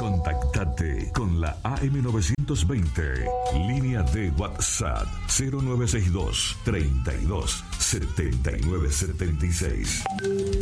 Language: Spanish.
Contactate con la AM920, línea de WhatsApp 0962 32 79 76.